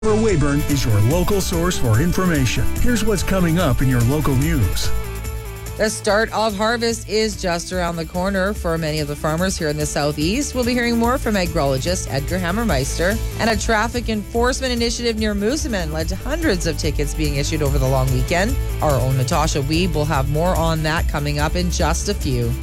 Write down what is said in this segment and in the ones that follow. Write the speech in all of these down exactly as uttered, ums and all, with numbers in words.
Weyburn is your local source for information. Here's what's coming up in your local news. The start of harvest is just around the corner for many of the farmers here in the southeast. We'll be hearing more from agrologist Edgar Hammermeister. And a traffic enforcement initiative near Moosomin led to hundreds of tickets being issued over the long weekend. Our own Natasha Wiebe will have more on that coming up in just a few.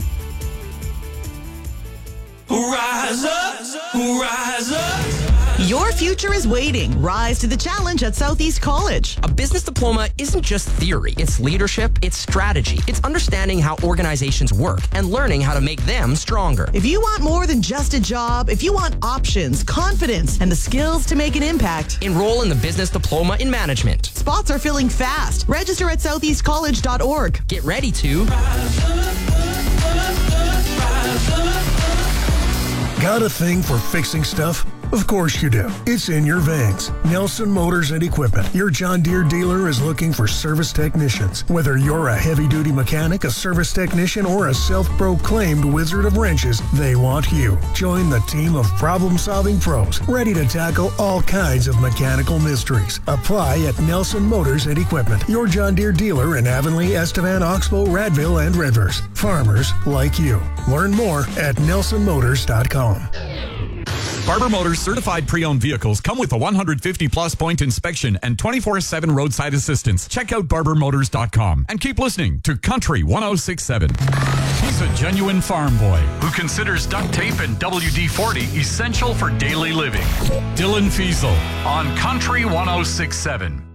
Rise up, rise up. Your future is waiting. Rise to the challenge at Southeast College. A business diploma isn't just theory. It's leadership, it's strategy. It's understanding how organizations work and learning how to make them stronger. If you want more than just a job, if you want options, confidence, and the skills to make an impact, enroll in the Business Diploma in Management. Spots are filling fast. Register at southeast college dot org. Get ready to Rise up, rise up. Got a thing for fixing stuff? Of course you do. It's in your veins. Nelson Motors and Equipment, your John Deere dealer, is looking for service technicians. Whether you're a heavy-duty mechanic, a service technician, or a self-proclaimed wizard of wrenches, they want you. Join the team of problem-solving pros, ready to tackle all kinds of mechanical mysteries. Apply at Nelson Motors and Equipment, your John Deere dealer in Avonlea, Estevan, Oxbow, Radville, and Redvers. Farmers like you. Learn more at nelson motors dot com. Barber Motors certified pre-owned vehicles come with a one hundred fifty plus point inspection and twenty-four seven roadside assistance. Check out barber motors dot com and keep listening to Country one oh six point seven. He's a genuine farm boy who considers duct tape and W D forty essential for daily living. Dylan Fiesel on Country one oh six point seven.